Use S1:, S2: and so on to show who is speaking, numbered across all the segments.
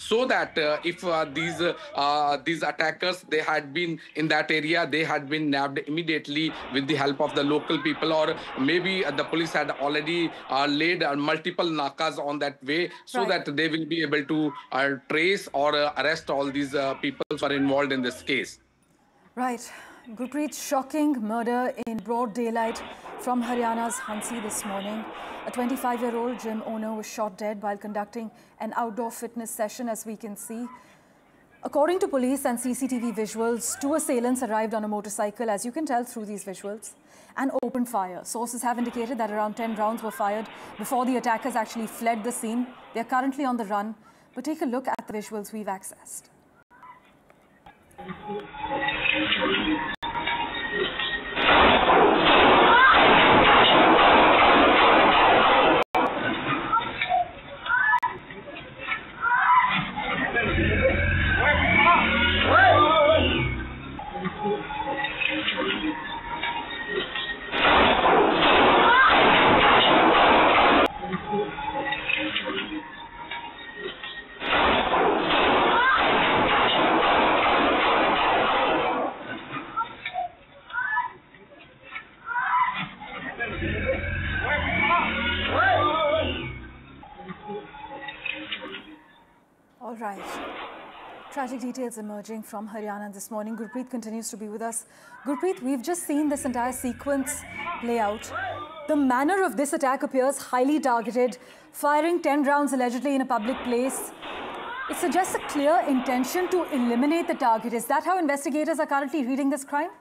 S1: so that if these attackers, they had been in that area, they had been nabbed immediately with the help of the local people, or maybe the police had already laid multiple nakas on that way, so
S2: Right.
S1: that they will be able to trace or arrest all these people who are involved in this case.
S2: Right. Gurpreet, shocking murder in broad daylight from Haryana's Hansi this morning. A 25-year-old gym owner was shot dead while conducting an outdoor fitness session, as we can see. According to police and CCTV visuals, two assailants arrived on a motorcycle, as you can tell through these visuals, and opened fire. Sources have indicated that around 10 rounds were fired before the attackers actually fled the scene. They are currently on the run, but take a look at the visuals we've accessed. All right. Tragic details emerging from Haryana this morning. Gurpreet continues to be with us. Gurpreet, we've just seen this entire sequence play out. The manner of this attack appears highly targeted, firing 10 rounds allegedly in a public place. It suggests a clear intention to eliminate the target. Is that how investigators are currently reading this crime?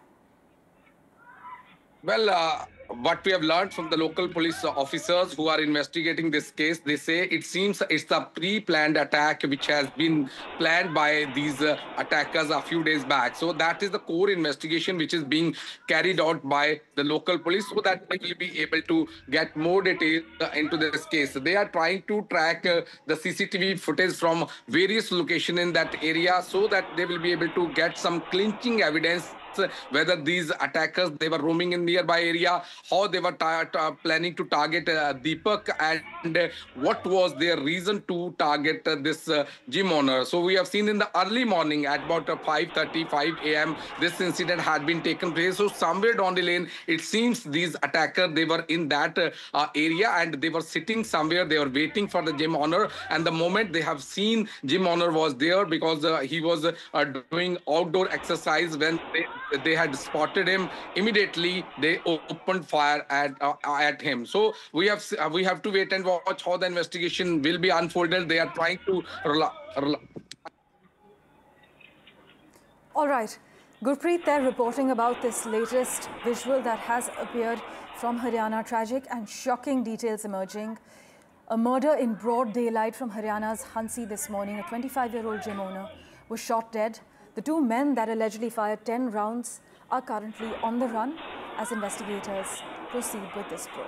S1: Well, what we have learned from the local police officers who are investigating this case, they say it seems it's a pre-planned attack which has been planned by these attackers a few days back. So that is the core investigation which is being carried out by the local police, so that they will be able to get more details into this case. They are trying to track the CCTV footage from various locations in that area, so that they will be able to get some clinching evidence whether these attackers, they were roaming in nearby area, how they were planning to target Deepak, and what was their reason to target this gym owner. So we have seen in the early morning at about 5:35 a.m. this incident had been taken place. So somewhere down the lane, it seems these attackers, they were in that area, and they were sitting somewhere, they were waiting for the gym owner, and the moment they have seen gym owner was there, because he was doing outdoor exercise, when they had spotted him, immediately they opened fire at him. So we have to wait and watch how the investigation will be unfolded. They are trying to
S2: All right. Gurpreet, they're reporting about this latest visual that has appeared from Haryana. Tragic and shocking details emerging. A murder in broad daylight from Haryana's Hansi this morning. A 25-year-old gym owner was shot dead. The two men that allegedly fired 10 rounds are currently on the run as investigators proceed with this probe.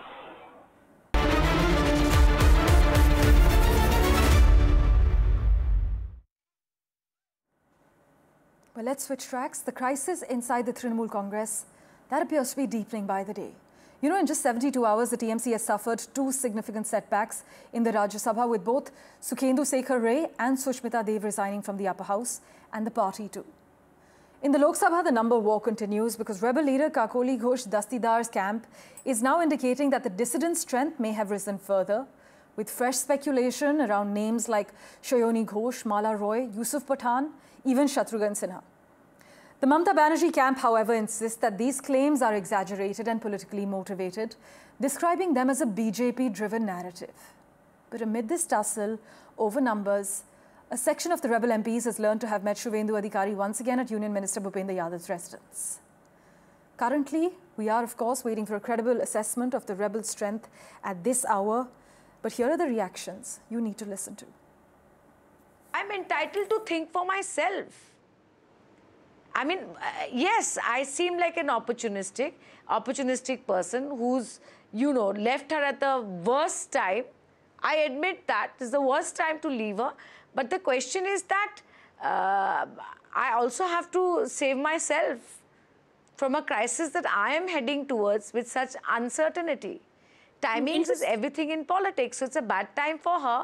S2: Well, let's switch tracks. The crisis inside the Trinamool Congress, that appears to be deepening by the day. You know, in just 72 hours, the TMC has suffered two significant setbacks in the Rajya Sabha, with both Sukhendu Sekhar Ray and Sushmita Dev resigning from the upper house, and the party too. In the Lok Sabha, the number war continues, because rebel leader Kakoli Ghosh Dastidar's camp is now indicating that the dissident strength may have risen further, with fresh speculation around names like Shayoni Ghosh, Mala Roy, Yusuf Pathan, even Shatrughan Sinha. The Mamata Banerjee camp, however, insists that these claims are exaggerated and politically motivated, describing them as a BJP-driven narrative. But amid this tussle over numbers, a section of the rebel MPs has learned to have met Shubhendu Adhikari once again at Union Minister Bhupendra Yadav's residence. Currently, we are, of course, waiting for a credible assessment of the rebel strength at this hour. But here are the reactions you need to listen to.
S3: I'm entitled to think for myself. I mean, yes, I seem like an opportunistic person who's, you know, left her at the worst time. I admit that it's the worst time to leave her. But the question is that I also have to save myself from a crisis that I am heading towards with such uncertainty. Timings is everything in politics. So it's a bad time for her.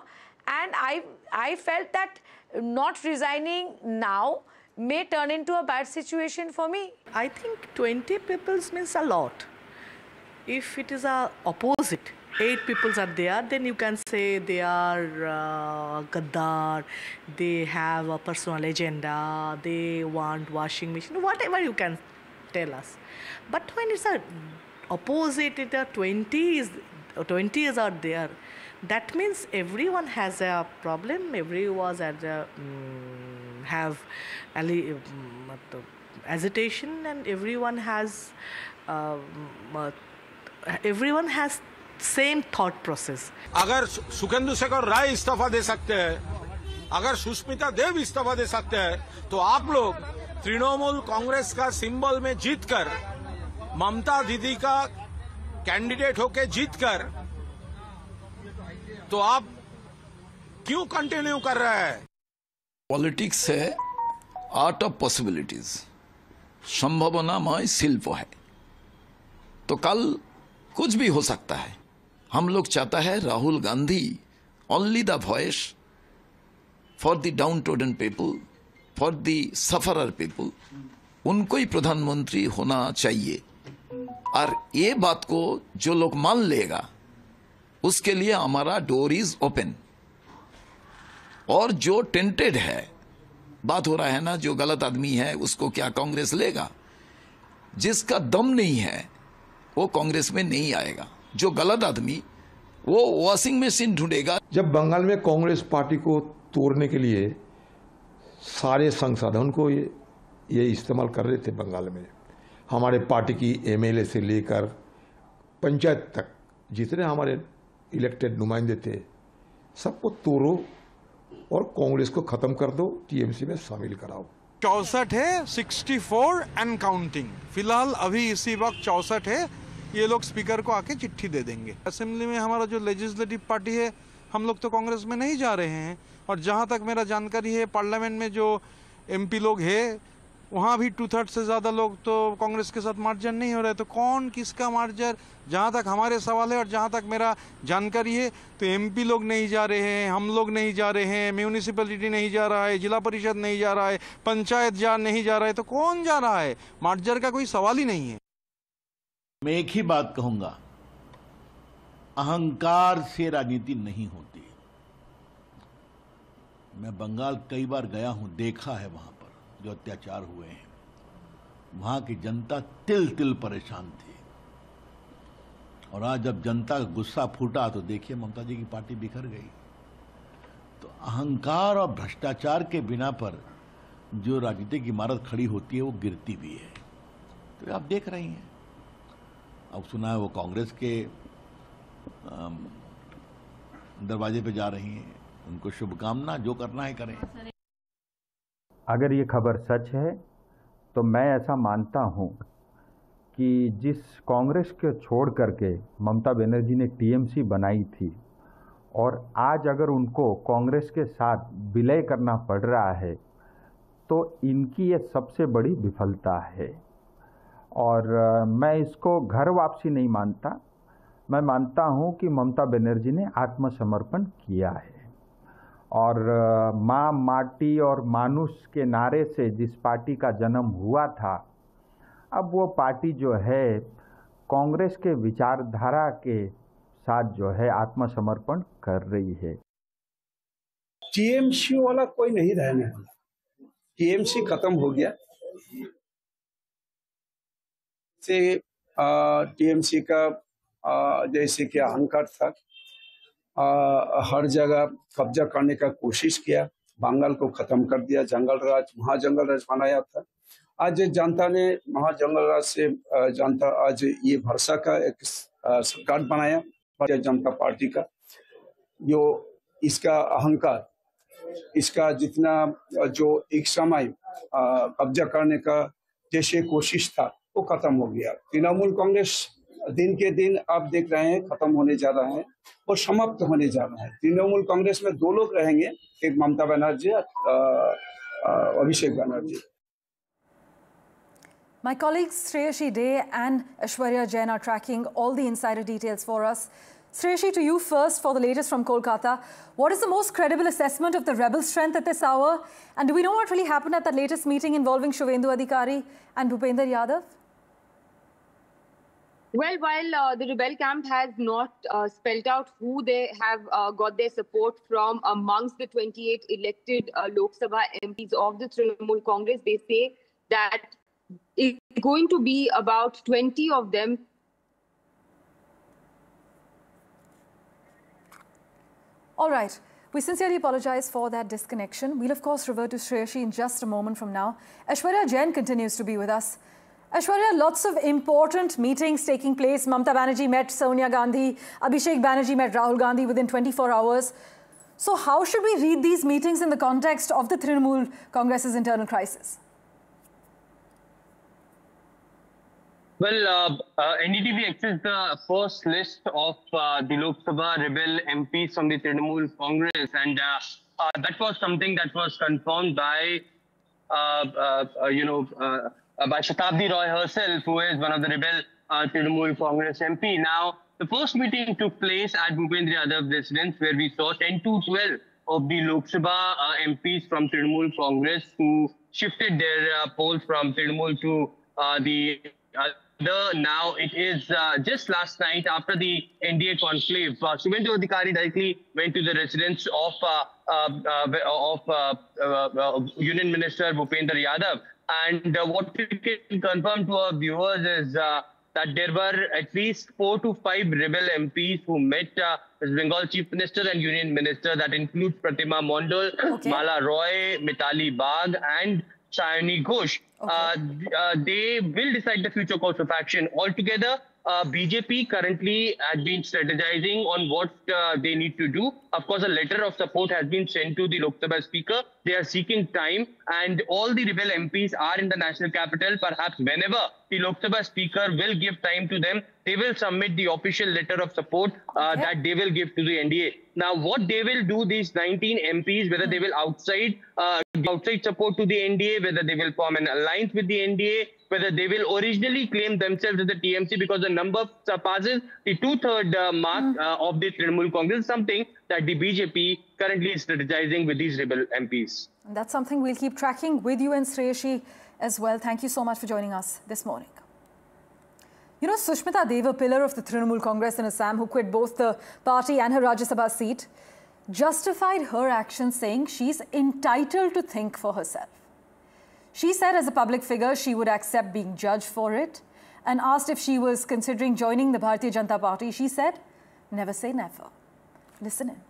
S3: And I felt that not resigning now may turn into a bad situation for me.
S4: I think 20 people means a lot. If it is a opposite, 8 people are there, then you can say they are Gaddar, they have a personal agenda, they want washing machine, whatever you can tell us. But when it's a opposite, it are 20s are there. That means everyone has a problem. Everyone has a, have agitation, and everyone has same thought process.
S5: अगर सुखेंदु शेखर राय इस्तीफा दे सकते हैं, अगर सुष्मिता देव इस्तीफा दे सकते हैं, तो आप लोग तृणमूल कांग्रेस का सिंबल में जीतकर, ममता दीदी का कैंडिडेट होके जीतकर, तो आप क्यों कंटिन्यू कर रहे हैं?
S6: पॉलिटिक्स है आर्ट ऑफ पॉसिबिलिटीज, संभावनामय शिल्प है। तो कल कुछ भी हो सकता है। हम लोग चाहता है Rahul Gandhi only the voice for the down trodden people, for the sufferer people, उनको ही प्रधानमंत्री होना चाहिए। और ये बात को जो लोग मान लेगा उसके लिए हमारा डोर इज ओपन। और जो टेंटेड है, बात हो रहा है ना, जो गलत आदमी है उसको क्या कांग्रेस लेगा? जिसका दम नहीं है वो कांग्रेस में नहीं आएगा। जो गलत आदमी वो वॉशिंग मशीन ढूंढेगा।
S7: जब बंगाल में कांग्रेस पार्टी को तोड़ने के लिए सारे संसाधन को ये इस्तेमाल कर रहे थे बंगाल में, हमारे पार्टी की एमएलए से लेकर पंचायत तक जितने हमारे इलेक्टेड नुमाइंदे थे, सबको तोड़ो और कांग्रेस को खत्म कर दो, टीएमसी में शामिल कराओ।
S5: 64 है, 64 एंड काउंटिंग। फिलहाल अभी इसी वक्त 64 है। ये लोग स्पीकर को आके चिट्ठी दे देंगे। असेंबली में हमारा जो लेजिस्लेटिव पार्टी है, हम लोग तो कांग्रेस में नहीं जा रहे हैं। और जहां तक मेरा जानकारी है, पार्लियामेंट में जो एमपी लोग हैं, वहां भी 2/3 से ज्यादा लोग तो कांग्रेस के साथ मार्जन नहीं हो रहे। तो कौन किसका मार्जर, जहां तक हमारे सवाल है और जहां तक मेरा जानकारी है, तो एमपी लोग नहीं जा रहे हैं, हम लोग नहीं जा रहे हैं, म्यूनिसिपैलिटी नहीं जा रहा है, जिला परिषद नहीं जा रहा है, पंचायत नहीं जा रहा है। तो कौन जा रहा है? मार्जर का कोई सवाल ही नहीं है।
S8: मैं एक ही बात कहूंगा, अहंकार से राजनीति नहीं होती। मैं बंगाल कई बार गया हूं, देखा है वहां पर जो अत्याचार हुए हैं। वहां की जनता तिल तिल परेशान थी। और आज जब जनता का गुस्सा फूटा तो देखिए ममता जी की पार्टी बिखर गई। तो अहंकार और भ्रष्टाचार के बिना पर जो राजनीतिक इमारत खड़ी होती है वो गिरती भी है। तो आप देख रही हैं, अब सुना है वो कांग्रेस के दरवाजे पे जा रही हैं। उनको शुभकामना, जो करना है करें।
S9: अगर ये खबर सच है तो मैं ऐसा मानता हूँ कि जिस कांग्रेस को छोड़ करके ममता बनर्जी ने टीएमसी बनाई थी, और आज अगर उनको कांग्रेस के साथ विलय करना पड़ रहा है, तो इनकी ये सबसे बड़ी विफलता है। और मैं इसको घर वापसी नहीं मानता। मैं मानता हूँ कि ममता बनर्जी ने आत्मसमर्पण किया है। और माँ, माटी और मानुष के नारे से जिस पार्टी का जन्म हुआ था, अब वो पार्टी जो है कांग्रेस के विचारधारा के साथ जो है आत्मसमर्पण कर रही है।
S10: टीएमसी वाला कोई नहीं रहने वाला। टीएमसी खत्म हो गया। से टीएमसी का जैसे कि अहंकार था, हर जगह कब्जा करने का कोशिश किया, बंगाल को खत्म कर दिया, जंगल राज, महाजंगल राज बनाया था। आज जनता ने महाजंगल राज से जनता आज ये भरोसा का एक सरकार बनाया, भारतीय जनता पार्टी का। जो इसका अहंकार, इसका जितना जो एक समय कब्जा करने का जैसे कोशिश था, वो खत्म हो गया। तृणमूल कांग्रेस दिन के दिन आप देख रहे हैं खत्म होने जा रहा है और समाप्त होने जा रहा है। तृणमूल कांग्रेस में 2 लोग रहेंगे, एक Mamata Banerjee, Abhishek Banerjee.
S2: My colleagues Shreyasi Dey and Aishwarya Jain are tracking all the insider details for us. Shreyashi, to you first for the latest from Kolkata. What is the most credible assessment of the rebel strength at this hour? And do we know what really happened at that latest meeting involving Shubhendu Adhikari and Bhupender Yadav?
S11: Well, while the rebel camp has not spelled out who they have got their support from amongst the 28 elected Lok Sabha MPs of the Trinamool Congress, they say that it's going to be about 20 of them.
S2: All right. We sincerely apologize for that disconnection. We'll, of course, revert to Shreyashi in just a moment from now. Aishwarya Jain continues to be with us. Aishwarya, lots of important meetings taking place. Mamata Banerjee met Sonia Gandhi. Abhishek Banerjee met Rahul Gandhi within 24 hours. So how should we read these meetings in the context of the Trinamool Congress's internal crisis?
S12: Well, NDTV accessed the first list of the Lok Sabha rebel MPs from the Trinamool Congress, and that was something that was confirmed by, by Shatabdi Roy herself, who is one of the rebel Trinamool Congress MP. Now, the first meeting took place at Bhupender Yadav's residence, where we saw 10 to 12 of the Lok Sabha MPs from Trinamool Congress who shifted their polls from Trinamool to the now it is just last night after the NDA conclave, Shubhendu Adhikari directly went to the residence of Union Minister Bhupender Yadav, and what we can confirm to our viewers is that there were at least 4 to 5 rebel MPs who met West Bengal Chief Minister and Union Minister. That includes Pratima Mondal, Mala Roy, Mitali Bagh, and Sayani Ghosh. They will decide the future course of action. Altogether, BJP currently has been strategizing on what they need to do. Of course, a letter of support has been sent to the Lok Sabha Speaker. They are seeking time, and all the rebel MPs are in the national capital. Perhaps whenever the Lok Sabha Speaker will give time to them, they will submit the official letter of support that they will give to the NDA. Now, what they will do, these 19 MPs, whether they will outside support to the NDA, whether they will form an alliance with the NDA, whether they will originally claim themselves as the TMC because the number surpasses the 2/3 mark of the Trinamool Congress, something that the BJP currently is strategizing with these rebel MPs.
S2: And that's something we'll keep tracking with you and Shreyashi as well. Thank you so much for joining us this morning. You know, Sushmita Dev, a pillar of the Trinamool Congress in Assam, who quit both the party and her Rajya Sabha seat, justified her actions, saying she's entitled to think for herself. She said as a public figure, she would accept being judged for it, and asked if she was considering joining the Bharatiya Janata Party. She said, never say never. Listen in.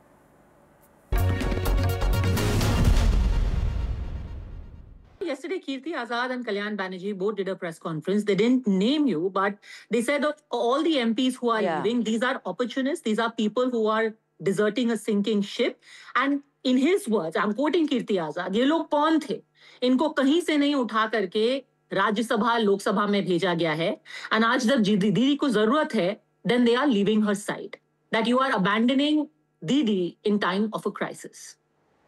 S13: Yesterday, Kirti Azad and Kalyan Banerjee both did a press conference. They didn't name you, but they said of all the MPs who are leaving, these are opportunists. These are people who are deserting a sinking ship. And in his words, I'm quoting Kirti Azad, ये लोग कौन थे? इनको कहीं से नहीं उठा करके राज्यसभा लोकसभा में भेजा गया है, and आज जब दीदी को जरूरत है, then they are leaving her side. That you are abandoning Didi in time of a crisis.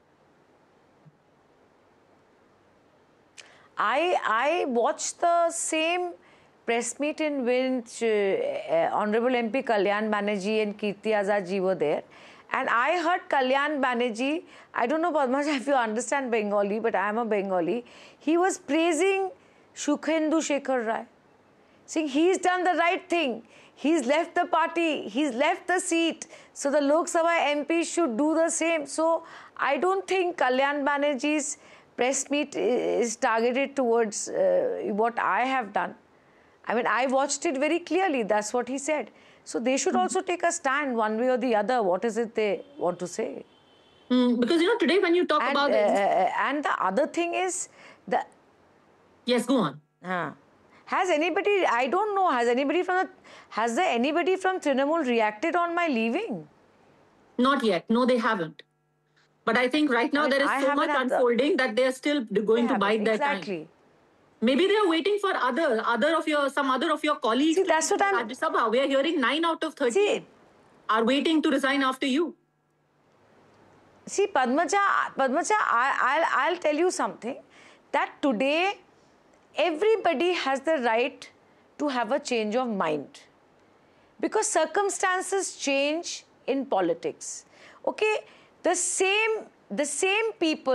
S3: I watched the same press meet in which Honorable MP Kalyan Banerjee and Kirti Azad ji were there. And I heard Kalyan Banerjee, I don't know Padmaja if you understand Bengali, but I am a Bengali. He was praising Shukhendu Shekhar Rai, saying he's done the right thing. He's left the party, he's left the seat. So the Lok Sabha MPs should do the same. So I don't think Kalyan Banerjee's press meet is targeted towards what I have done. I mean, I watched it very clearly. That's what he said. So they should also take a stand one way or the other. What is it they want to say?
S13: Because, you know, today when you talk about this...
S3: and the other thing is...
S13: Yes, go on.
S3: Has anybody, I don't know, has there anybody from Trinamool reacted on my leaving?
S13: Not yet. No, they haven't. But I think right now there is so much unfolding that they are still going to bide their time. Maybe they are waiting for some other of your colleagues.
S3: See, that's what I'm...
S13: Rajya Sabha. We are hearing 9 out of 13 are waiting to resign after you.
S3: See, Padmaja, I'll tell you something. That today, everybody has the right to have a change of mind. because circumstances change in politics. Okay, the same people